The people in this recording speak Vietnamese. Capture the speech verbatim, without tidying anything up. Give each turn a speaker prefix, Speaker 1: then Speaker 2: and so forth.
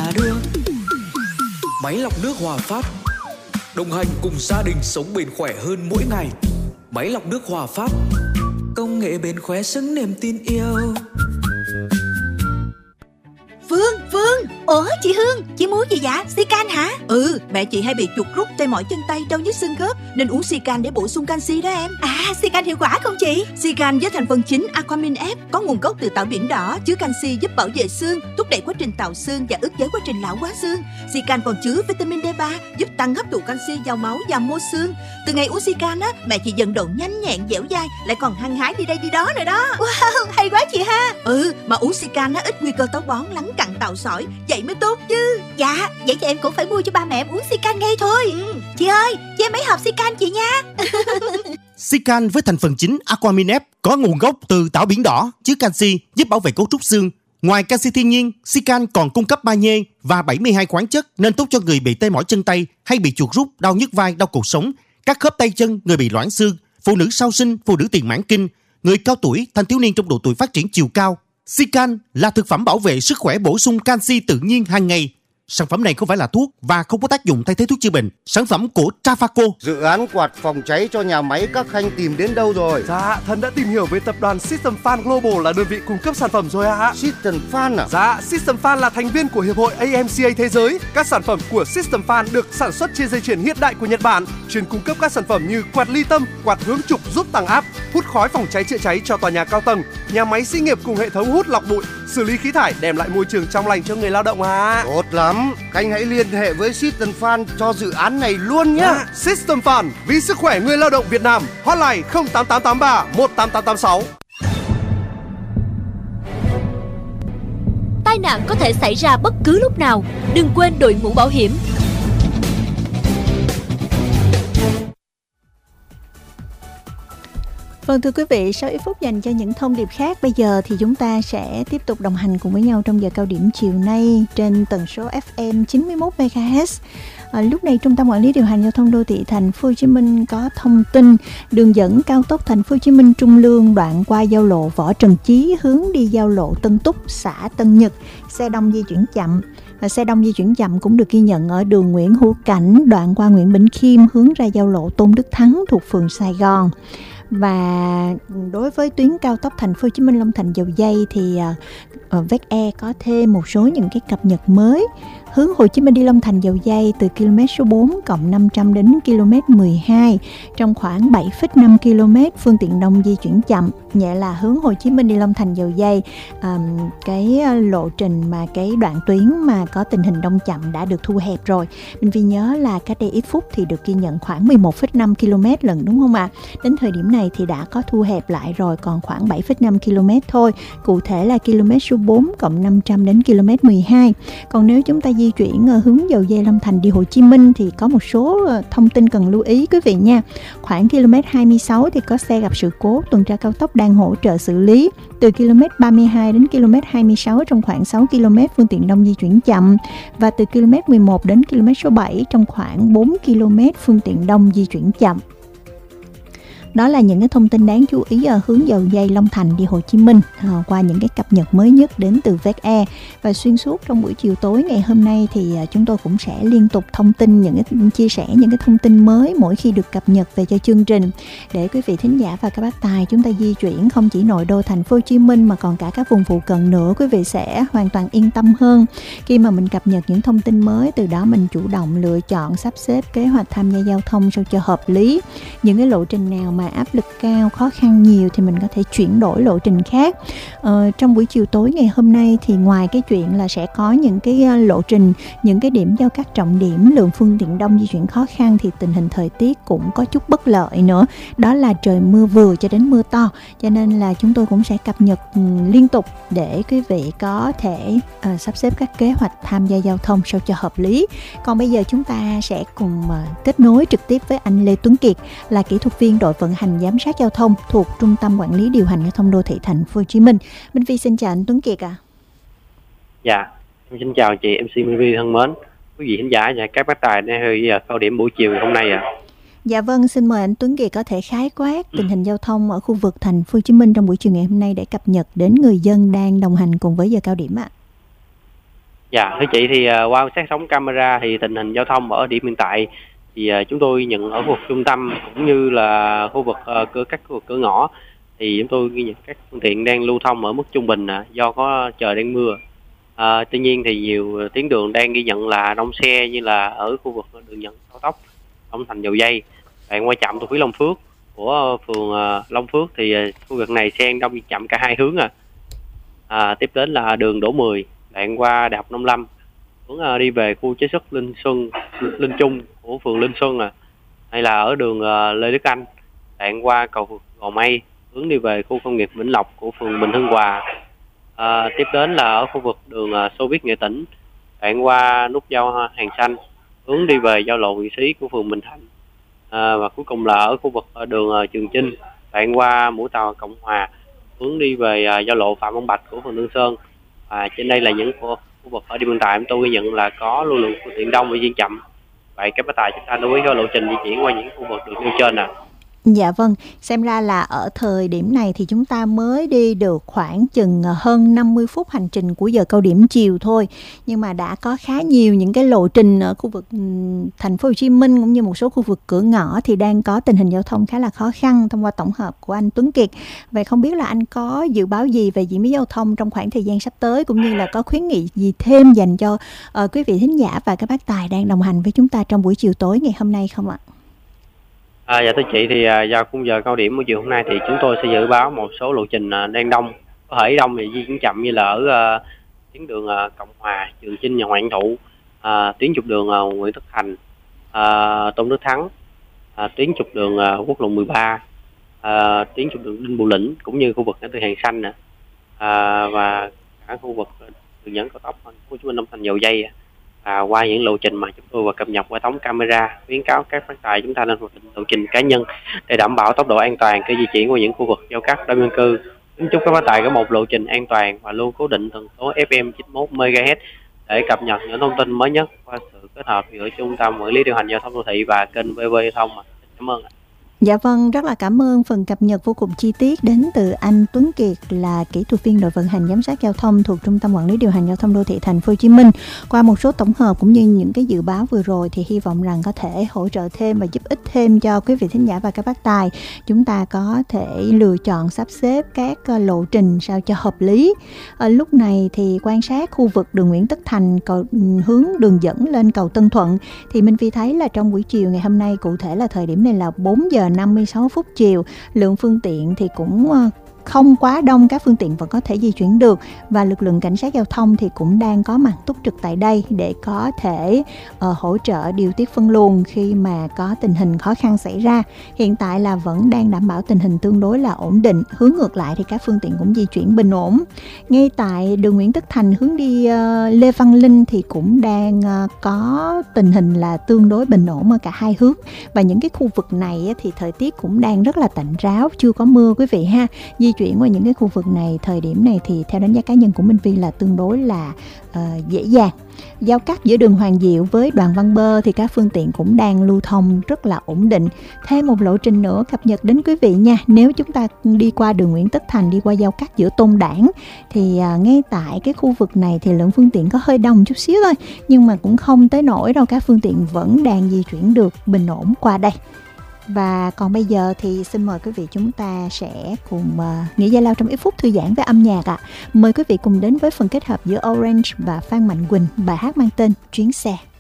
Speaker 1: là được. Máy lọc nước Hòa Phát, đồng hành cùng gia đình sống bền khỏe hơn mỗi ngày. Máy lọc nước Hòa Phát, công nghệ bền khỏe xứng niềm tin yêu.
Speaker 2: Phương, Phương, ủa chị Hương, chị mua gì vậy? Sican hả? Ừ, mẹ chị hay bị chuột rút tê mỏi chân tay, đau nhức xương khớp nên uống Sican để bổ sung canxi đó em. À, Sican hiệu quả không chị? Sican với thành phần chính Aquamin F có nguồn gốc từ tảo biển đỏ, chứa canxi giúp bảo vệ xương, thúc đẩy quá trình tạo xương và ức chế quá trình lão hóa xương. Sican còn chứa vitamin D ba giúp tăng hấp thụ canxi vào máu và mô xương. Từ ngày uống Sican á, mẹ chị vận động nhanh nhẹn dẻo dai, lại còn hăng hái đi đây đi đó nữa đó. Wow, hay quá chị ha. Ừ, mà uống Sican á ít nguy cơ táo bón, lắng cặn tạo sỏi, vậy mới tốt chứ. Dạ, vậy thì em cũng phải mua cho ba mẹ em uống Sican ngay thôi. Ừ. Chị ơi, cho em mấy hộp Sican chị nha.
Speaker 3: Sican với thành phần chính Aquamin F có nguồn gốc từ tảo biển đỏ, chứa canxi giúp bảo vệ cấu trúc xương. Ngoài canxi thiên nhiên, Sican còn cung cấp magie và bảy mươi hai khoáng chất nên tốt cho người bị tê mỏi chân tay hay bị chuột rút, đau nhức vai, đau cột sống, các khớp tay chân, người bị loãng xương, phụ nữ sau sinh, phụ nữ tiền mãn kinh, người cao tuổi, thanh thiếu niên trong độ tuổi phát triển chiều cao. Sican là thực phẩm bảo vệ sức khỏe bổ sung canxi tự nhiên hàng ngày. Sản phẩm này không phải là thuốc và không có tác dụng thay thế thuốc chữa bệnh. Sản phẩm của Trafaco.
Speaker 4: Dự án quạt phòng cháy cho nhà máy các khanh tìm đến đâu rồi?
Speaker 5: Dạ, thần đã tìm hiểu về tập đoàn System Fan Global là đơn vị cung cấp sản phẩm rồi ạ. À.
Speaker 4: System Fan à?
Speaker 5: Dạ, System Fan là thành viên của Hiệp hội a em xê a Thế giới. Các sản phẩm của System Fan được sản xuất trên dây chuyền hiện đại của Nhật Bản, chuyên cung cấp các sản phẩm như quạt ly tâm, quạt hướng trục giúp tăng áp, hút khói phòng cháy chữa cháy cho tòa nhà cao tầng, nhà máy xí nghiệp cùng hệ thống hút lọc bụi, xử lý khí thải, đem lại môi trường trong lành cho người lao động à.
Speaker 4: Tốt lắm, Khanh hãy liên hệ với System Fan cho dự án này luôn nhé.
Speaker 5: À, System Fan vì sức khỏe người lao động Việt Nam. Hotline không tám tám tám ba một tám tám tám sáu.
Speaker 6: Tai nạn có thể xảy ra bất cứ lúc nào, đừng quên đội mũ bảo hiểm.
Speaker 7: Vâng thưa quý vị, sau ít phút dành cho những thông điệp khác, bây giờ thì chúng ta sẽ tiếp tục đồng hành cùng với nhau trong giờ cao điểm chiều nay trên tần số ép em chín mươi mốt mê ga héc. À, lúc này Trung tâm Quản lý Điều hành Giao thông Đô thị Thành phố Hồ Chí Minh có thông tin đường dẫn cao tốc Thành phố Hồ Chí Minh Trung Lương đoạn qua giao lộ Võ Trần Chí hướng đi giao lộ Tân Túc, xã Tân Nhật, xe đông di chuyển chậm. Và xe đông di chuyển chậm cũng được ghi nhận ở đường Nguyễn Hữu Cảnh đoạn qua Nguyễn Bỉnh Khiêm hướng ra giao lộ Tôn Đức Thắng thuộc phường Sài Gòn. Và đối với tuyến cao tốc Thành phố Hồ Chí Minh Long Thành Dầu Giây thì uh, vê e e có thêm một số những cái cập nhật mới. Hướng Hồ Chí Minh đi Long Thành Dầu Giây từ km số bốn cộng năm trăm đến km mười hai trong khoảng bảy phẩy năm ki lô mét, phương tiện đông di chuyển chậm. Vậy là hướng Hồ Chí Minh đi Long Thành Dầu Giây, um, cái lộ trình mà cái đoạn tuyến mà có tình hình đông chậm đã được thu hẹp rồi. Mình vì nhớ là cách đây ít phút thì được ghi nhận khoảng mười một phẩy năm ki lô mét lần, đúng không ạ? À? Đến thời điểm này thì đã có thu hẹp lại rồi, còn khoảng bảy phẩy năm ki lô mét thôi. Cụ thể là km số bốn cộng năm trăm đến km mười hai. Còn nếu chúng ta di chuyển ở hướng Dầu Giây Long Thành đi Hồ Chí Minh thì có một số thông tin cần lưu ý quý vị nha. Khoảng km hai mươi sáu thì có xe gặp sự cố, tuần tra cao tốc đang hỗ trợ xử lý. Từ km ba mươi hai đến km hai mươi sáu trong khoảng sáu ki lô mét, phương tiện đông di chuyển chậm. Và từ km mười một đến km số bảy trong khoảng bốn ki lô mét, phương tiện đông di chuyển chậm. Đó là những cái thông tin đáng chú ý ở hướng Dầu Giây Long Thành đi Hồ Chí Minh à, qua những cái cập nhật mới nhất đến từ vê e e. Và xuyên suốt trong buổi chiều tối ngày hôm nay thì à, chúng tôi cũng sẽ liên tục thông tin những cái chia sẻ những cái thông tin mới mỗi khi được cập nhật về cho chương trình, để quý vị thính giả và các bác tài chúng ta di chuyển không chỉ nội đô Thành phố Hồ Chí Minh mà còn cả các vùng phụ cận nữa, quý vị sẽ hoàn toàn yên tâm hơn khi mà mình cập nhật những thông tin mới. Từ đó mình chủ động lựa chọn sắp xếp kế hoạch tham gia giao thông sao cho hợp lý. Những cái lộ trình nào mà áp lực cao, khó khăn nhiều thì mình có thể chuyển đổi lộ trình khác. Ờ, trong buổi chiều tối ngày hôm nay thì ngoài cái chuyện là sẽ có những cái lộ trình, những cái điểm giao cắt trọng điểm, lượng phương tiện đông di chuyển khó khăn, thì tình hình thời tiết cũng có chút bất lợi nữa. Đó là trời mưa vừa cho đến mưa to. Cho nên là chúng tôi cũng sẽ cập nhật liên tục để quý vị có thể uh, sắp xếp các kế hoạch tham gia giao thông sao cho hợp lý. Còn bây giờ chúng ta sẽ cùng uh, kết nối trực tiếp với anh Lê Tuấn Kiệt, là kỹ thuật viên đội vận hành giám sát giao thông thuộc Trung tâm Quản lý Điều hành Giao thông Đô thị Thành phố Hồ Chí Minh. Minh Phi xin chào anh Tuấn Kiệt ạ. À.
Speaker 8: Dạ, em xin chào chị em xê Minh Phi thân mến, quý vị khán giả và các bác tài đang hơi cao điểm buổi chiều hôm nay ạ. À.
Speaker 7: Dạ vâng, xin mời anh Tuấn Kiệt có thể khái quát tình hình giao thông ở khu vực Thành phố Hồ Chí Minh trong buổi chiều ngày hôm nay để cập nhật đến người dân đang đồng hành cùng với giờ cao điểm ạ. À.
Speaker 8: Dạ, thưa chị thì uh, qua xét sóng camera thì tình hình giao thông ở điểm hiện tại thì uh, chúng tôi nhận ở khu vực trung tâm cũng như là khu vực uh, cửa các khu vực cửa ngõ thì chúng tôi ghi nhận các phương tiện đang lưu thông ở mức trung bình uh, do có trời đang mưa. Uh, tuy nhiên thì nhiều tuyến đường đang ghi nhận là đông xe như là ở khu vực đường dẫn cao tốc Long Thành Dầu Dây, đoạn qua trạm thu phí Long Phước của phường uh, Long Phước thì uh, khu vực này xe đông chậm cả hai hướng à. À, tiếp đến là đường Đỗ Mười đoạn qua Đại học Nông Lâm hướng uh, đi về khu chế xuất Linh Xuân Linh Trung của phường Linh Xuân à, hay là ở đường uh, Lê Đức Anh đoạn qua cầu Gò Mây hướng đi về khu công nghiệp Vĩnh Lộc của phường Bình Hưng Hòa. À, tiếp đến là ở khu vực đường uh, Xô Viết Nghệ Tĩnh đoạn qua nút giao Hàng Xanh hướng đi về giao lộ Vị Xí của phường Bình Thạnh. À, và cuối cùng là ở khu vực đường uh, Trường Chinh đoạn qua Mũi Tàu Cộng Hòa hướng đi về uh, giao lộ Phạm Văn Bạch của phường Lương Sơn. À, trên đây là những khu, khu vực ở điểm hiện tại tôi ghi nhận là có lưu lượng phương tiện đông và di chậm. Vậy các bác tài chúng ta lưu ý cái lộ trình di chuyển qua những khu vực được nêu trên nè.
Speaker 7: Dạ vâng, xem ra là ở thời điểm này thì chúng ta mới đi được khoảng chừng hơn năm mươi phút hành trình của giờ cao điểm chiều thôi. Nhưng mà đã có khá nhiều những cái lộ trình ở khu vực thành phố Hồ Chí Minh cũng như một số khu vực cửa ngõ thì đang có tình hình giao thông khá là khó khăn thông qua tổng hợp của anh Tuấn Kiệt. Vậy không biết là anh có dự báo gì về diễn biến giao thông trong khoảng thời gian sắp tới cũng như là có khuyến nghị gì thêm dành cho uh, quý vị thính giả và các bác tài đang đồng hành với chúng ta trong buổi chiều tối ngày hôm nay không ạ?
Speaker 8: À, dạ thưa chị thì à, vào khung giờ cao điểm buổi chiều hôm nay thì chúng tôi sẽ dự báo một số lộ trình à, đang đông, có thể đông thì di chuyển chậm như là ở à, tuyến đường à, Cộng Hòa, Trường Chinh, nhà Hoàng Thụ, à, tuyến trục đường à, Nguyễn Tất Thành, à, Tôn Đức Thắng, à, tuyến trục đường à, quốc lộ mười ba, à, tuyến trục đường Đinh Bộ Lĩnh cũng như khu vực ngã tư Hàng Xanh nè, à, và cả khu vực đường dẫn cao tốc Thành phố Hồ Chí Minh Long Thành Dầu Dây. À, qua những lộ trình mà chúng tôi vừa cập nhật qua thống camera, khuyến cáo các bác tài chúng ta nên hoạch định lộ trình cá nhân để đảm bảo tốc độ an toàn khi di chuyển qua những khu vực giao cắt đông dân cư. Kính chúc các bác tài có một lộ trình an toàn và luôn cố định tần số ép em chín mươi mốt mê ga héc để cập nhật những thông tin mới nhất qua sự kết hợp giữa Trung tâm Quản lý điều hành giao thông đô thị và kênh vê vê Giao thông. Cảm ơn.
Speaker 7: Dạ vâng, rất là cảm ơn phần cập nhật vô cùng chi tiết đến từ anh Tuấn Kiệt là kỹ thuật viên đội vận hành giám sát giao thông thuộc Trung tâm Quản lý điều hành giao thông đô thị Thành phố Hồ Chí Minh. Qua một số tổng hợp cũng như những cái dự báo vừa rồi thì hy vọng rằng có thể hỗ trợ thêm và giúp ích thêm cho quý vị thính giả và các bác tài. Chúng ta có thể lựa chọn sắp xếp các lộ trình sao cho hợp lý. Ở lúc này thì quan sát khu vực đường Nguyễn Tất Thành cầu, hướng đường dẫn lên cầu Tân Thuận thì Minh Phi thấy là trong buổi chiều ngày hôm nay, cụ thể là thời điểm này là bốn giờ năm mươi sáu phút chiều, lượng phương tiện thì cũng không quá đông, các phương tiện vẫn có thể di chuyển được và lực lượng cảnh sát giao thông thì cũng đang có mặt túc trực tại đây để có thể uh, hỗ trợ điều tiết phân luồng khi mà có tình hình khó khăn xảy ra. Hiện tại là vẫn đang đảm bảo tình hình tương đối là ổn định, hướng ngược lại thì các phương tiện cũng di chuyển bình ổn. Ngay tại đường Nguyễn Tất Thành hướng đi uh, Lê Văn Linh thì cũng đang uh, có tình hình là tương đối bình ổn ở cả hai hướng, và những cái khu vực này thì thời tiết cũng đang rất là tạnh ráo, chưa có mưa quý vị ha. Di chuyển qua những cái khu vực này thời điểm này thì theo đánh giá cá nhân của Minh Phi là tương đối là uh, dễ dàng. Giao cắt giữa đường Hoàng Diệu với Đoàn Văn Bơ thì các phương tiện cũng đang lưu thông rất là ổn định. Thêm một lộ trình nữa cập nhật đến quý vị nha. Nếu chúng ta đi qua đường Nguyễn Tất Thành, đi qua giao cắt giữa Tôn Đản thì uh, ngay tại cái khu vực này thì lượng phương tiện có hơi đông chút xíu thôi, nhưng mà cũng không tới nỗi đâu, các phương tiện vẫn đang di chuyển được bình ổn qua đây. Và còn bây giờ thì xin mời quý vị chúng ta sẽ cùng uh, nghỉ giải lao trong ít phút thư giãn với âm nhạc ạ. À. Mời quý vị cùng đến với phần kết hợp giữa Orange và Phan Mạnh Quỳnh, bài hát mang tên Chuyến Xe.